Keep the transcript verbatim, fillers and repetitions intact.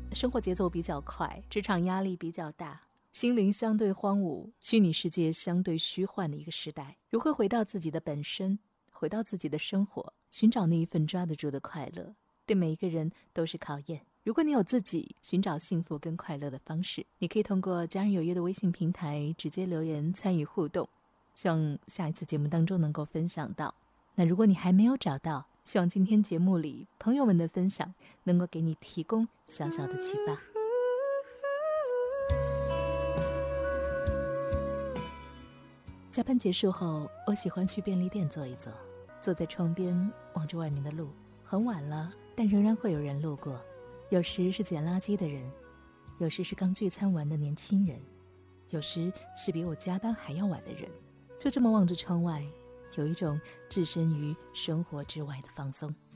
生活节奏比较快，职场压力比较大，心灵相对荒芜，虚拟世界相对虚幻的一个时代，如何回到自己的本身，回到自己的生活，寻找那一份抓得住的快乐，对每一个人都是考验。如果你有自己寻找幸福跟快乐的方式，你可以通过家人有约的微信平台直接留言参与互动，希望下一次节目当中能够分享到。那如果你还没有找到，希望今天节目里朋友们的分享能够给你提供小小的启发。下班结束后，我喜欢去便利店坐一坐，坐在窗边望着外面的路，很晚了，但仍然会有人路过，有时是捡垃圾的人，有时是刚聚餐完的年轻人，有时是比我加班还要晚的人。就这么望着窗外，有一种置身于生活之外的放松。